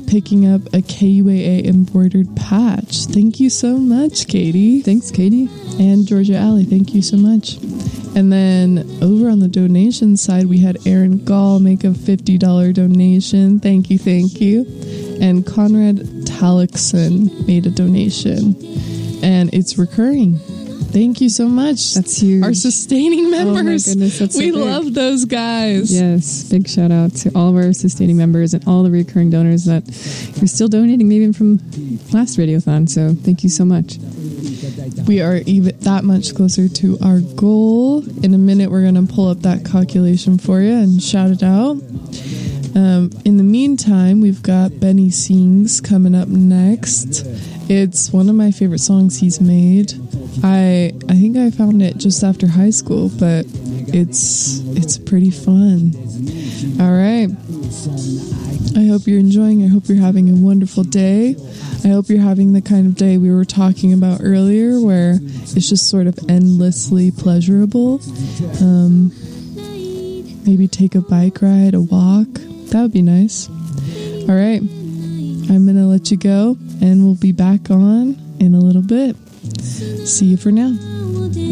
picking up a KUAA embroidered patch. Thank you so much, Katie. Thanks, Katie. And Georgia Alley, thank you so much. And then over on the donation side, we had Aaron Gall make a $50 donation. Thank you. And Conrad Talixson made a donation. And it's recurring. Thank you so much. That's huge. Our sustaining members. Oh my goodness, that's so we big. love those guys. Yes, big shout out to all of our sustaining members and all the recurring donors that are still donating, maybe even from last Radiothon. So thank you so much. We are even that much closer to our goal. In a minute, we're going to pull up that calculation for you and shout it out. In the meantime, we've got Benny Sings coming up next. It's one of my favorite songs he's made. I think I found it just after high school, but it's pretty fun. All right. I hope you're enjoying. I hope you're having a wonderful day. I hope you're having the kind of day we were talking about earlier, where it's just sort of endlessly pleasurable. Maybe take a bike ride, a walk. That would be nice. All right. I'm going to let you go, and we'll be back on in a little bit. See you for now.